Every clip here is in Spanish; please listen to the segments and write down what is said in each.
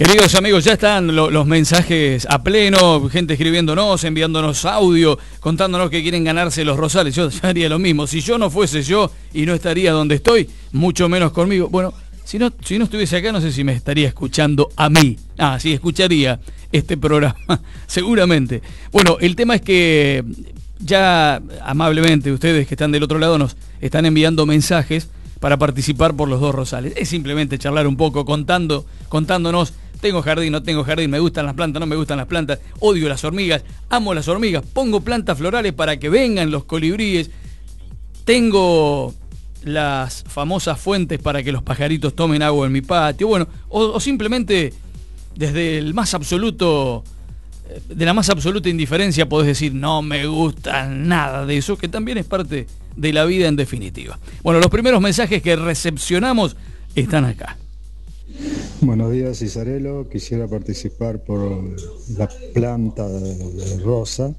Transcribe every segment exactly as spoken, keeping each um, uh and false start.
Queridos amigos, ya están lo, los mensajes a pleno, gente escribiéndonos, enviándonos audio, contándonos que quieren ganarse los rosales. Yo, yo haría lo mismo. Si yo no fuese yo y no estaría donde estoy, mucho menos conmigo. Bueno, si no, si no estuviese acá, no sé si me estaría escuchando a mí. Ah, sí, escucharía este programa, seguramente. Bueno, el tema es que ya amablemente ustedes que están del otro lado nos están enviando mensajes para participar por los dos rosales. Es simplemente charlar un poco, contando, contándonos, tengo jardín, no tengo jardín, me gustan las plantas, no me gustan las plantas, odio las hormigas, amo las hormigas, pongo plantas florales para que vengan los colibríes, tengo las famosas fuentes para que los pajaritos tomen agua en mi patio, bueno, o, o simplemente desde el más absoluto, de la más absoluta indiferencia podés decir, no me gusta nada de eso, que también es parte de la vida en definitiva. Bueno, los primeros mensajes que recepcionamos están acá. Buenos días, Isarelo. Quisiera participar por la planta de rosa.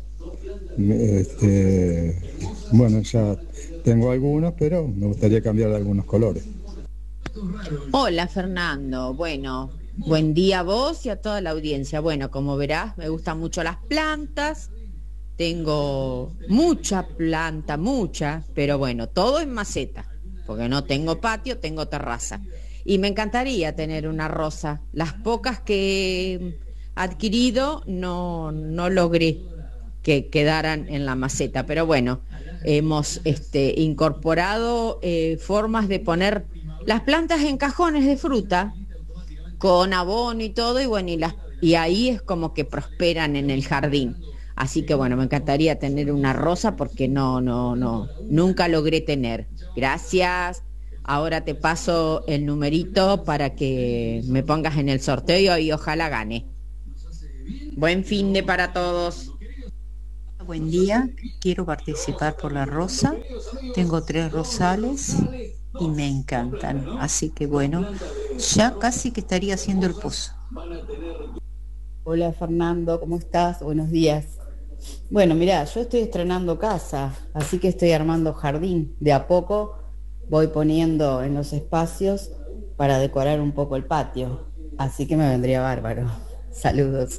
Este, bueno, ya tengo algunos, pero me gustaría cambiar algunos colores. Hola, Fernando. Bueno, buen día a vos y a toda la audiencia. Bueno, como verás, me gustan mucho las plantas. Tengo mucha planta, mucha, pero bueno, todo en maceta, porque no tengo patio, tengo terraza. Y me encantaría tener una rosa. Las pocas que he adquirido no, no logré que quedaran en la maceta, pero bueno, hemos este, incorporado eh, formas de poner las plantas en cajones de fruta, con abono y todo, y bueno, y, las, y ahí es como que prosperan en el jardín. Así que bueno, me encantaría tener una rosa porque no, no, no, nunca logré tener. Gracias. Ahora te paso el numerito para que me pongas en el sorteo y ojalá gane. Buen fin de para todos. Buen día, quiero participar por la rosa. Tengo tres rosales y me encantan. Así que bueno, ya casi que estaría haciendo el pozo. Hola Fernando, ¿cómo estás? Buenos días. Bueno, mirá, yo estoy estrenando casa, así que estoy armando jardín. De a poco voy poniendo en los espacios para decorar un poco el patio. Así que me vendría bárbaro. Saludos.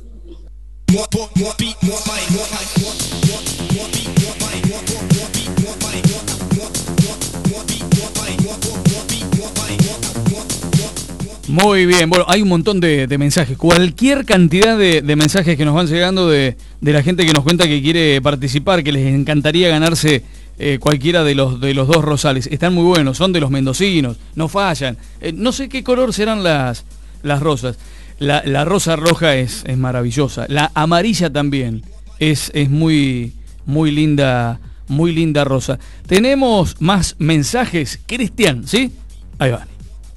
Muy bien, bueno, hay un montón de, de mensajes, cualquier cantidad de, de mensajes que nos van llegando de, de la gente que nos cuenta que quiere participar, que les encantaría ganarse eh, cualquiera de los de los dos rosales. Están muy buenos, son de los mendocinos, no fallan. Eh, no sé qué color serán las, las rosas. La, la rosa roja es, es maravillosa, la amarilla también es, es muy, muy linda, muy linda rosa. Tenemos más mensajes, Cristian, ¿sí? Ahí va.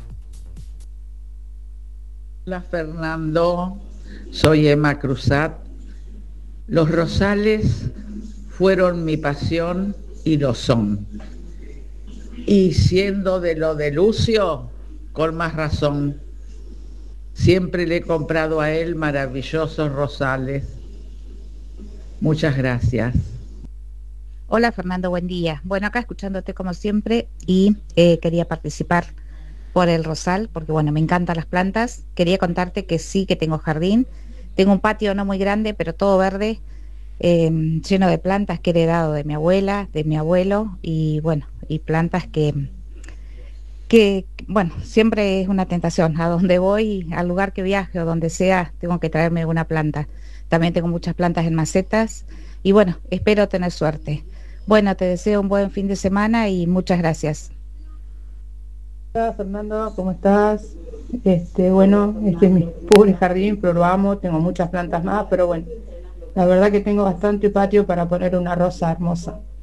Hola Fernando, soy Emma Cruzat. Los rosales fueron mi pasión y lo son. Y siendo de lo de Lucio, con más razón. Siempre le he comprado a él maravillosos rosales. Muchas gracias. Hola Fernando, buen día. Bueno, acá escuchándote como siempre y eh, quería participar por el rosal, porque bueno, me encantan las plantas. Quería contarte que sí, que tengo jardín. Tengo un patio no muy grande, pero todo verde, eh, lleno de plantas que he heredado de mi abuela, de mi abuelo, y bueno, y plantas que, que bueno, siempre es una tentación. A donde voy, al lugar que viaje o donde sea, tengo que traerme una planta. También tengo muchas plantas en macetas, y bueno, espero tener suerte. Bueno, te deseo un buen fin de semana y muchas gracias. Hola Fernando, ¿cómo estás? Este, bueno, este es mi pobre jardín, pero lo amo, tengo muchas plantas más, pero bueno, la verdad que tengo bastante patio para poner una rosa hermosa.